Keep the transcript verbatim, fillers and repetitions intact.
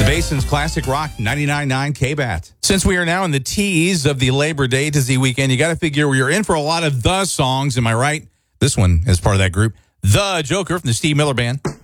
Basin's Classic Rock, ninety-nine point nine K B A T. Since we are now in the tease of the Labor Day to Z weekend, you got to figure you're in for a lot of the songs, am I right? This one is part of that group. The Joker from the Steve Miller Band.